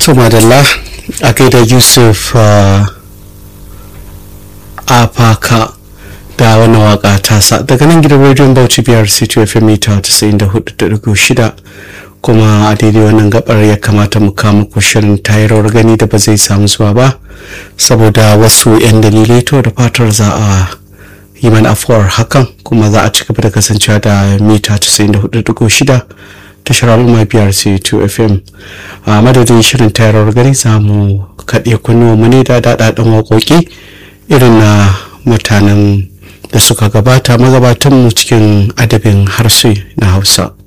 to madalla a gaida Yusuf Apaka da wannan waka tasa daga nan gidan rediyon Bauchi biyar City FM mita 94.6 kuma a daidai wannan gabar ya kamata mu kama ku shirin tayarwar gani da ba zai samu zuwa ba saboda wasu 'yan dalilai to da fatar za a yi mana afuwar hakan kuma za a ci gaba da kasancewa da mita 94.6 tashar al'umma biyar City FM a madadin shirin tayarwar gani za mu kaɗe kunnuwa mu ne da daɗaɗɗen waƙoƙi irin na mutanen da suka gabata magabatanmu cikin adabin harshe na Hausa.